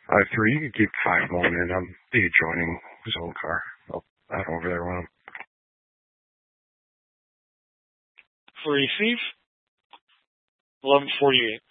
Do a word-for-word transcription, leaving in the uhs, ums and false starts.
I have three. You can keep five going in. I'm be joining his own car. I'll out over there with him. For receive, eleven forty-eight.